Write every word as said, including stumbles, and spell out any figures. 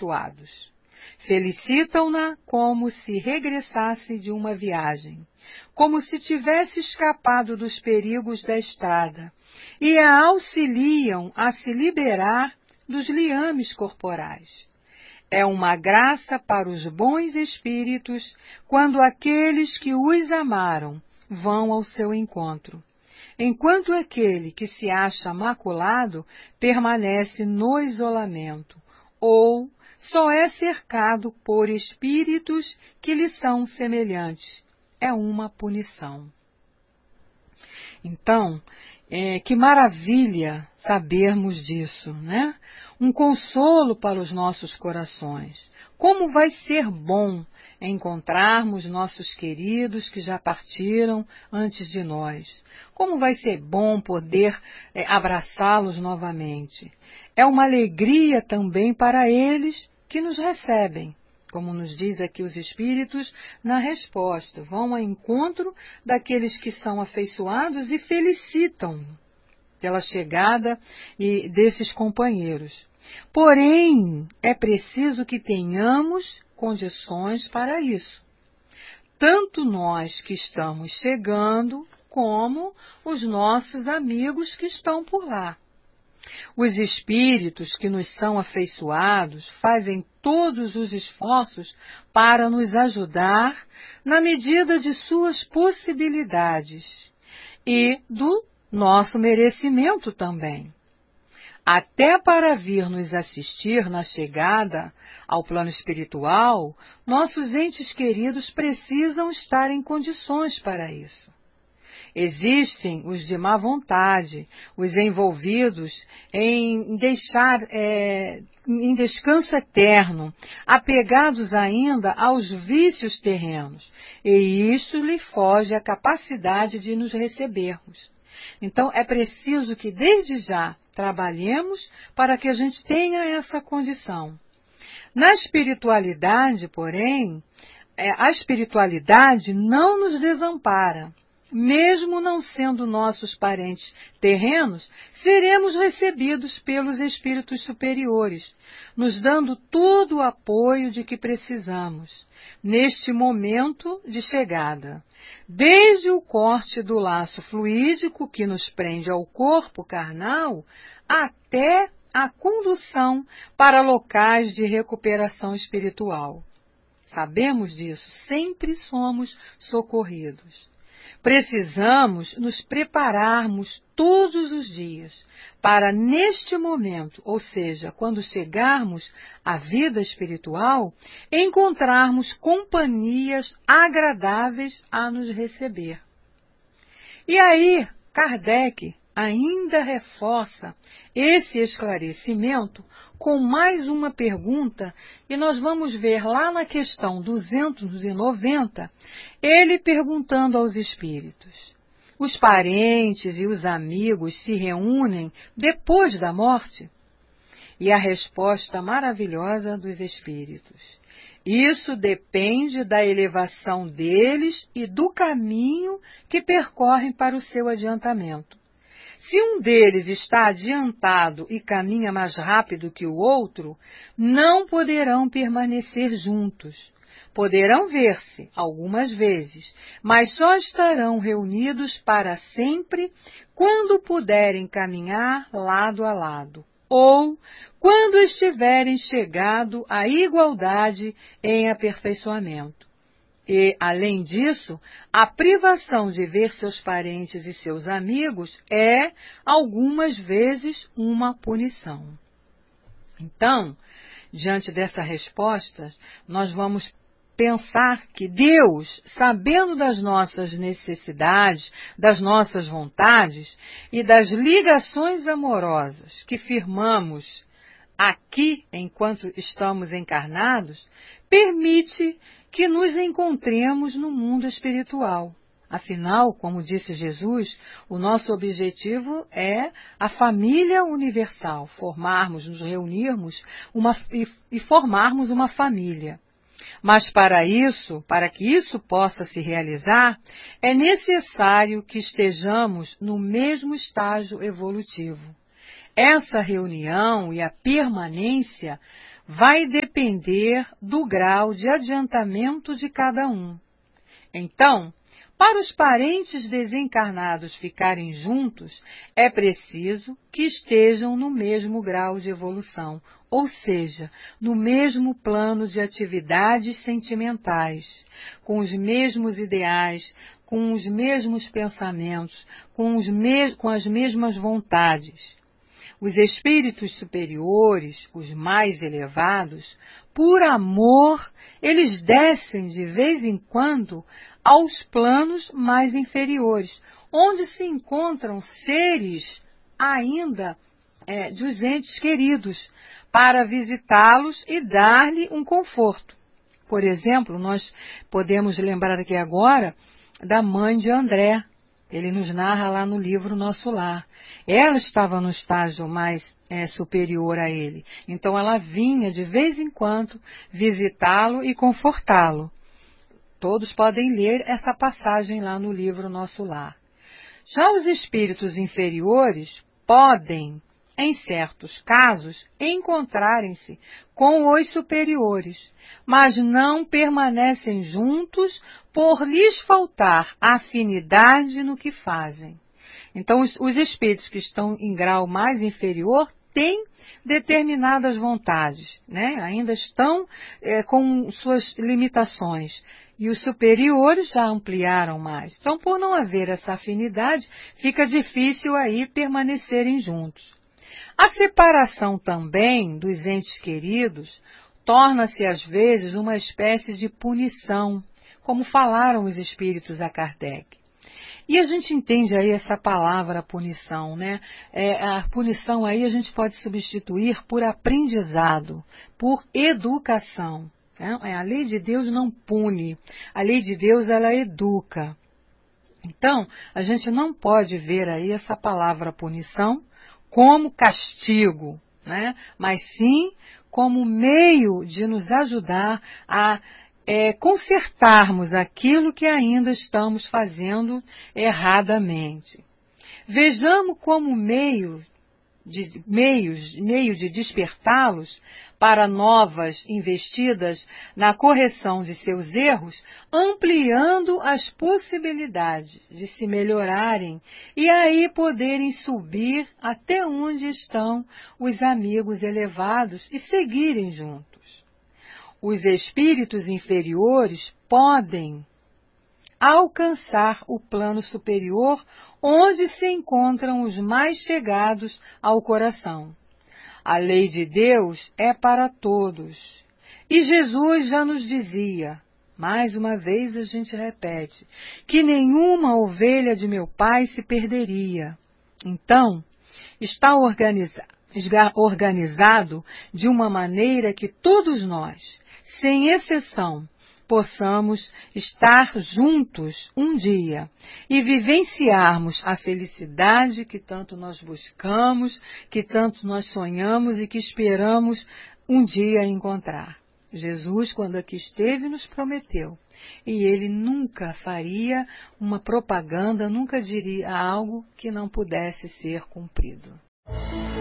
afeiçoados. Felicitam-na como se regressasse de uma viagem, como se tivesse escapado dos perigos da estrada, e a auxiliam a se liberar dos liames corporais. É uma graça para os bons espíritos quando aqueles que os amaram vão ao seu encontro, enquanto aquele que se acha maculado permanece no isolamento, ou só é cercado por espíritos que lhe são semelhantes. É uma punição. Então, é, que maravilha sabermos disso, né? Um consolo para os nossos corações. Como vai ser bom encontrarmos nossos queridos que já partiram antes de nós. Como vai ser bom poder é, abraçá-los novamente. É uma alegria também para eles que nos recebem. Como nos diz aqui os Espíritos na resposta, vão ao encontro daqueles que são afeiçoados e felicitam pela chegada e desses companheiros. Porém, é preciso que tenhamos condições para isso. Tanto nós que estamos chegando, como os nossos amigos que estão por lá. Os espíritos que nos são afeiçoados fazem todos os esforços para nos ajudar na medida de suas possibilidades e do nosso merecimento também. Até para vir nos assistir na chegada ao plano espiritual, nossos entes queridos precisam estar em condições para isso. Existem os de má vontade, os envolvidos em deixar é, em descanso eterno, apegados ainda aos vícios terrenos, e isso lhe foge à capacidade de nos recebermos. Então é preciso que desde já trabalhemos para que a gente tenha essa condição. Na espiritualidade, porém, é, a espiritualidade não nos desampara. Mesmo não sendo nossos parentes terrenos, seremos recebidos pelos espíritos superiores, nos dando todo o apoio de que precisamos, neste momento de chegada. Desde o corte do laço fluídico que nos prende ao corpo carnal, até a condução para locais de recuperação espiritual. Sabemos disso, sempre somos socorridos. Precisamos nos prepararmos todos os dias para, neste momento, ou seja, quando chegarmos à vida espiritual, encontrarmos companhias agradáveis a nos receber. E aí, Kardec ainda reforça esse esclarecimento com mais uma pergunta, e nós vamos ver lá na questão duzentos e noventa, ele perguntando aos espíritos: os parentes e os amigos se reúnem depois da morte? E a resposta maravilhosa dos espíritos: isso depende da elevação deles e do caminho que percorrem para o seu adiantamento. Se um deles está adiantado e caminha mais rápido que o outro, não poderão permanecer juntos. Poderão ver-se algumas vezes, mas só estarão reunidos para sempre quando puderem caminhar lado a lado, ou quando estiverem chegado à igualdade em aperfeiçoamento. E, além disso, a privação de ver seus parentes e seus amigos é, algumas vezes, uma punição. Então, diante dessa resposta, nós vamos pensar que Deus, sabendo das nossas necessidades, das nossas vontades e das ligações amorosas que firmamos aqui, enquanto estamos encarnados, permite que nos encontremos no mundo espiritual. Afinal, como disse Jesus, o nosso objetivo é a família universal, formarmos, nos reunirmos uma, e, e formarmos uma família. Mas para isso, para que isso possa se realizar, é necessário que estejamos no mesmo estágio evolutivo. Essa reunião e a permanência vai depender do grau de adiantamento de cada um. Então, para os parentes desencarnados ficarem juntos, é preciso que estejam no mesmo grau de evolução, ou seja, no mesmo plano de atividades sentimentais, com os mesmos ideais, com os mesmos pensamentos, com, os mes- com as mesmas vontades. Os espíritos superiores, os mais elevados, por amor, eles descem de vez em quando aos planos mais inferiores, onde se encontram seres ainda é, dos entes queridos, para visitá-los e dar-lhe um conforto. Por exemplo, nós podemos lembrar aqui agora da mãe de André. Ele nos narra lá no livro Nosso Lar. Ela estava no estágio mais é, superior a ele. Então ela vinha de vez em quando visitá-lo e confortá-lo. Todos podem ler essa passagem lá no livro Nosso Lar. Já os espíritos inferiores podem, em certos casos, encontrarem-se com os superiores, mas não permanecem juntos por lhes faltar afinidade no que fazem. Então, os, os espíritos que estão em grau mais inferior têm determinadas vontades, né? Ainda estão é, com suas limitações. E os superiores já ampliaram mais. Então, por não haver essa afinidade, fica difícil aí permanecerem juntos. A separação também dos entes queridos torna-se às vezes uma espécie de punição, como falaram os espíritos a Kardec. E a gente entende aí essa palavra punição, né? É, a punição aí a gente pode substituir por aprendizado, por educação. Né? A lei de Deus não pune, a lei de Deus ela educa. Então, a gente não pode ver aí essa palavra punição como castigo, né? Mas sim como meio de nos ajudar a é, consertarmos aquilo que ainda estamos fazendo erradamente. Vejamos como meio de, meios, meio de despertá-los para novas investidas na correção de seus erros, ampliando as possibilidades de se melhorarem e aí poderem subir até onde estão os amigos elevados e seguirem juntos. Os espíritos inferiores podem alcançar o plano superior onde se encontram os mais chegados ao coração. A lei de Deus é para todos. E Jesus já nos dizia, mais uma vez a gente repete, que nenhuma ovelha de meu Pai se perderia. Então, está organiza- organizado de uma maneira que todos nós, sem exceção, possamos estar juntos um dia e vivenciarmos a felicidade que tanto nós buscamos, que tanto nós sonhamos e que esperamos um dia encontrar. Jesus, quando aqui esteve, nos prometeu. E ele nunca faria uma propaganda, nunca diria algo que não pudesse ser cumprido.